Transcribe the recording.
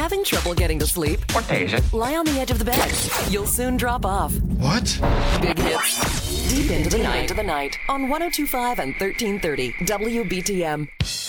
Having trouble getting to sleep? What day is it? Lie on the edge of the bed. You'll soon drop off. What? Big hits. Deep into the night on 1025 and 1330 WBTM.